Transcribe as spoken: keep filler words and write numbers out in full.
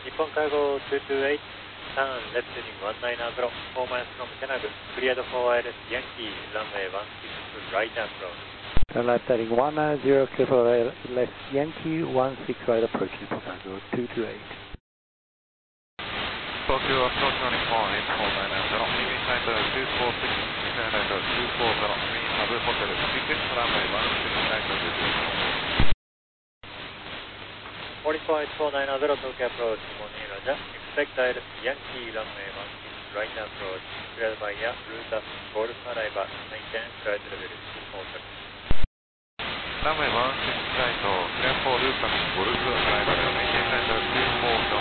日本海号ににはち、ターンレフトにじゅうきゅうゼロ、フォーマイルスフロムテナグ、クリアド フォーアイエルエス ヤンキー、ランウェイじゅうろく、ライトアプローチ。 Turn left heading one nine zero, clear for left Yankee one six right approaching for cargo two two eight. Tokyo approach on Nippon eight four nine zero, leaving flight two four six, clear right two four zero, green Habu Hotel, request runway one six right two two. forty-five four nine zero, Tokyo approach, Morning Raja, expect I L S Yankee, runway one six right approach, cleared by air, route Golf Arriva, maintain flight level two four zero. Runway one six right, clear for route Golf Arriva, maintain flight two four zero.